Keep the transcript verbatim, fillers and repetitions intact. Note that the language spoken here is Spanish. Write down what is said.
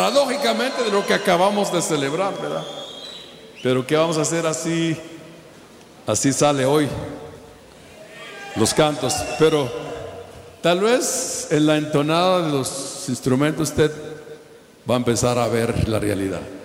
paradójicamente de lo que acabamos de celebrar, ¿verdad? Pero ¿qué vamos a hacer? Así, así sale hoy los cantos. Pero tal vez en la entonada de los instrumentos usted va a empezar a ver la realidad.